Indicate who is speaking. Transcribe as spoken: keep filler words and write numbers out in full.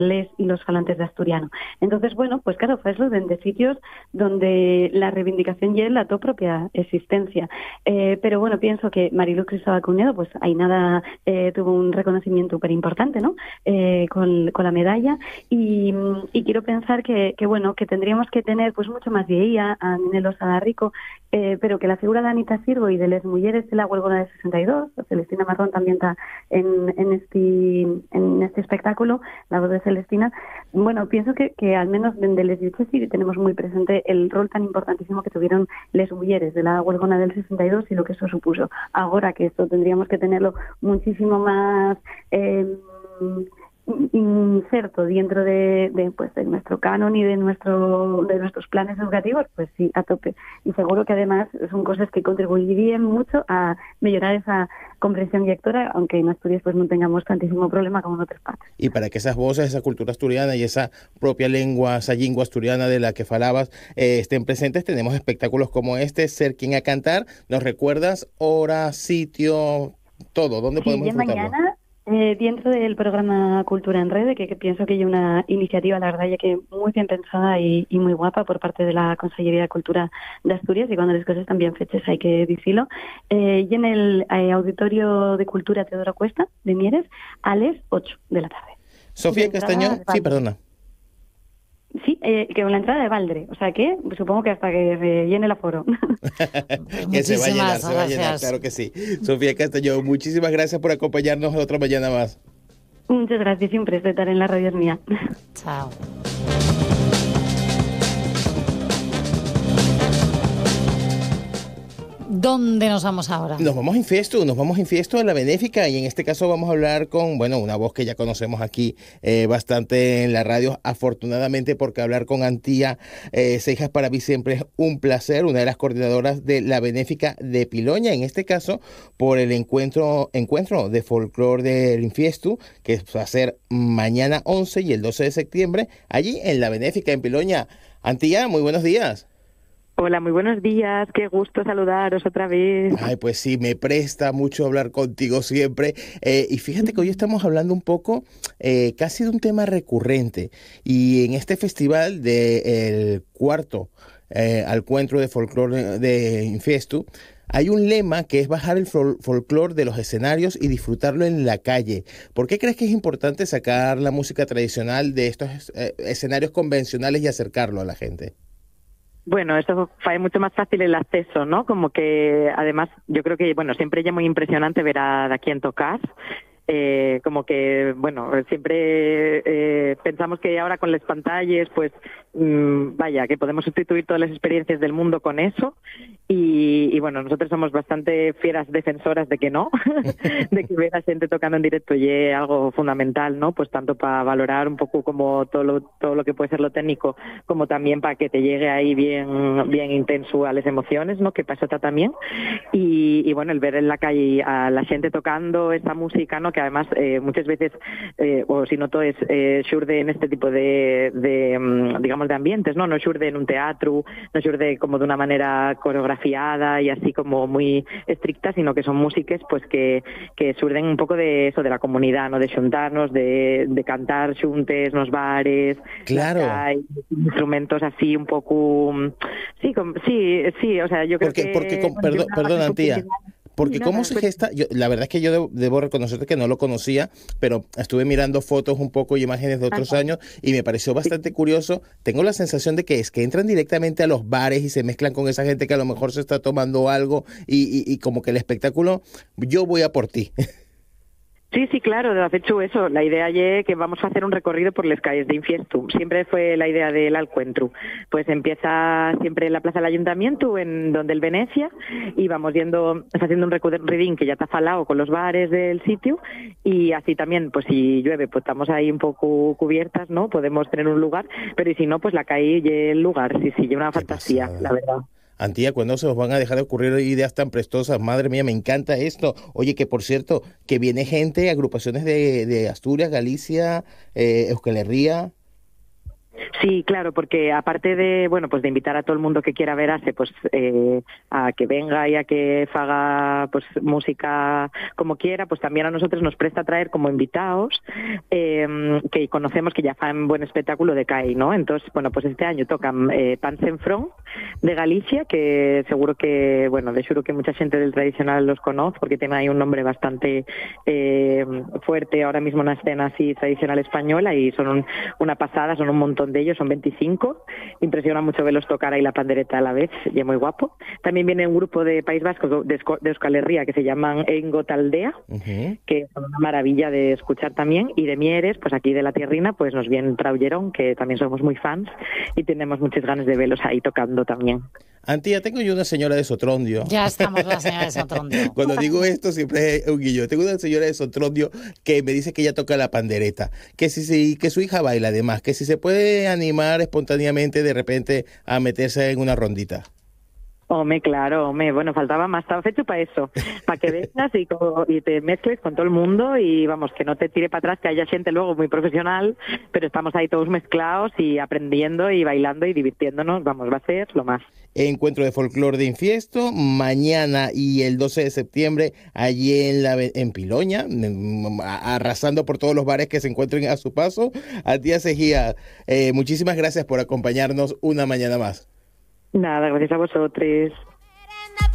Speaker 1: les y los falantes de asturiano. Entonces, bueno, pues claro, fue eso de sitios donde la reivindicación ya es la tu propia existencia. Eh, pero bueno, pienso que Marilu Cristóbal Cuñado, pues ahí nada, eh, tuvo un reconocimiento súper importante, ¿no? Eh, con, con la medalla y, y quiero pensar que, que, bueno, que tendríamos que tener pues mucho más de ella a Nelo Sadarrico, eh, pero que la figura de Anita Sirgo y de las mujeres de la huelgona del sesenta y dos, Celestina Marrón también está en, en, este, en este espectáculo, la voz de Celestina. Bueno, pienso que, que al menos desde les dices sí tenemos muy presente el rol tan importantísimo que tuvieron las mujeres de la huelgona del sesenta y dos y lo que eso supuso. Ahora que esto tendríamos que tenerlo muchísimo más eh, inserto dentro de, de pues de nuestro canon y de nuestro de nuestros planes educativos, pues sí, a tope. Y seguro que además son cosas que contribuirían mucho a mejorar esa comprensión lectora, aunque en Asturias pues no tengamos tantísimo problema como en otras partes.
Speaker 2: Y para que esas voces, esa cultura asturiana y esa propia lengua, esa lengua asturiana de la que falabas, eh, estén presentes, tenemos espectáculos como este, Ser quien a cantar. ¿Nos recuerdas hora, sitio, todo? ¿Dónde
Speaker 1: sí,
Speaker 2: podemos disfrutarlo?
Speaker 1: Mañana, eh, dentro del programa Cultura en Red, que, que pienso que hay una iniciativa, la verdad, ya que muy bien pensada y, y muy guapa por parte de la Consellería de Cultura de Asturias, y cuando las cosas están bien fechas hay que decirlo, eh, y en el eh, Auditorio de Cultura Teodoro Cuesta de Mieres a las ocho de la tarde.
Speaker 2: Sofía Castañón, sí, perdona.
Speaker 1: Sí, eh, que con la entrada de Valdre, o sea que supongo que hasta que se llene el aforo.
Speaker 2: Que se va a llenar, se va a llenar, claro que sí. Sofía Castañón, muchísimas gracias por acompañarnos otra mañana más.
Speaker 1: Muchas gracias, siempre estar en la radio es mía.
Speaker 3: Chao. ¿Dónde nos vamos ahora?
Speaker 2: Nos vamos a Infiesto, nos vamos a Infiesto a la Benéfica, y en este caso vamos a hablar con, bueno, una voz que ya conocemos aquí eh, bastante en la radio, afortunadamente, porque hablar con Antía eh, Seijas para mí siempre es un placer, una de las coordinadoras de la Benéfica de Piloña, en este caso por el encuentro encuentro de folclore del Infiesto, que va a ser mañana once y el doce de septiembre, allí en la Benéfica en Piloña. Antía, muy buenos días.
Speaker 4: Hola, muy buenos días, qué gusto saludaros otra vez.
Speaker 2: Ay, pues sí, me presta mucho hablar contigo siempre. Eh, y fíjate que hoy estamos hablando un poco eh, casi de un tema recurrente. Y en este festival del cuarto eh, al encuentro de folclore de Infiesto, hay un lema que es bajar el fol folclore de los escenarios y disfrutarlo en la calle. ¿Por qué crees que es importante sacar la música tradicional de estos eh, escenarios convencionales y acercarlo a la gente?
Speaker 4: Bueno, eso fue mucho más fácil el acceso, ¿no? Como que, además, yo creo que, bueno, siempre es muy impresionante ver a, a quién tocar. Eh, como que, bueno, siempre eh, pensamos que ahora con las pantallas, pues, mmm, vaya, que podemos sustituir todas las experiencias del mundo con eso. Y, y bueno, nosotros somos bastante fieras defensoras de que no, de que ver a gente tocando en directo y es algo fundamental, ¿no? Pues tanto para valorar un poco como todo lo, todo lo que puede ser lo técnico, como también para que te llegue ahí bien, bien intenso a las emociones, ¿no? Que para eso está también. Y, y bueno, el ver en la calle a la gente tocando esta música, ¿no? Que además eh, muchas veces, eh, o si no todo es eh, xurde en este tipo de, de, digamos, de ambientes, ¿no? No xurde en un teatro, no xurde como de una manera coreografiada y así como muy estricta, sino que son músicas pues que, que surden un poco de eso, de la comunidad, ¿no? De xuntarnos, de, de cantar xuntes nos bares,
Speaker 2: claro,
Speaker 4: hay instrumentos así un poco, sí, com, sí, sí, o sea, yo creo
Speaker 2: porque,
Speaker 4: que...
Speaker 2: Porque, con, perdón, perdón, Antía, porque no, cómo no, se pues, gesta, yo, la verdad es que yo debo, debo reconocerte que no lo conocía, pero estuve mirando fotos un poco y imágenes de otros ajá. años y me pareció bastante sí. curioso. Tengo la sensación de que es que entran directamente a los bares y se mezclan con esa gente que a lo mejor se está tomando algo y, y, y como que el espectáculo, yo voy a por ti.
Speaker 4: Sí, sí, claro, de hecho eso, la idea es que vamos a hacer un recorrido por las calles de Infiesto, siempre fue la idea del encuentro, pues empieza siempre en la plaza del Ayuntamiento, en donde el Venecia, y vamos yendo, haciendo un recorrido que ya está falado con los bares del sitio, y así también, pues si llueve, pues estamos ahí un poco cubiertas, ¿no? Podemos tener un lugar, pero y si no, pues la calle y el lugar, sí, sí, es una fantasía, la verdad.
Speaker 2: Antía, ¿cuándo se os van a dejar de ocurrir ideas tan prestosas? Madre mía, me encanta esto. Oye, que por cierto, que viene gente, agrupaciones de, de Asturias, Galicia, eh, Euskal Herria.
Speaker 4: Sí, claro, porque aparte de, bueno, pues de invitar a todo el mundo que quiera verase, pues eh, a que venga y a que faga pues música como quiera, pues también a nosotros nos presta traer como invitados eh, que conocemos que ya fan buen espectáculo de C A I, ¿no? Entonces, bueno, pues este año tocan eh, Pansenfront de Galicia, que seguro que, bueno, de seguro que mucha gente del tradicional los conoce, porque tiene ahí un nombre bastante eh, fuerte ahora mismo en la escena así tradicional española, y son un, una pasada, son un montón de ellos, son veinticinco, impresiona mucho verlos tocar ahí la pandereta a la vez, y es muy guapo. También viene un grupo de País Vasco, de, de Euskal Herria, que se llaman Eingo Taldea, uh-huh. que son una maravilla de escuchar también, y de Mieres, pues aquí de la tierrina, pues nos viene Traullerón, que también somos muy fans, y tenemos muchas ganas de verlos ahí tocando también.
Speaker 2: Antía, tengo yo una señora de Sotrondio.
Speaker 3: Ya estamos la señora de Sotrondio.
Speaker 2: Cuando digo esto siempre es un guillo. Tengo una señora de Sotrondio que me dice que ella toca la pandereta, que si, si que su hija baila además, que si se puede animar espontáneamente de repente a meterse en una rondita.
Speaker 4: Hombre, claro, hombre, bueno, faltaba más, estaba hecho para eso, para que vengas y, y te mezcles con todo el mundo y vamos, que no te tire para atrás, que haya gente luego muy profesional, pero estamos ahí todos mezclados y aprendiendo y bailando y divirtiéndonos, vamos, va a ser lo más.
Speaker 2: Encuentro de folclore de Infiesto, mañana y el doce de septiembre, allí en la en Piloña, arrasando por todos los bares que se encuentren a su paso. Antía Sejía, eh, muchísimas gracias por acompañarnos una mañana más.
Speaker 4: Nada, gracias a vosotros.